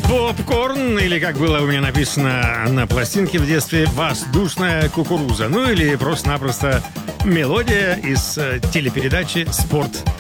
Попкорн, или, как было у меня написано на пластинке в детстве, воздушная кукуруза. Ну или просто-напросто мелодия из телепередачи «Спорт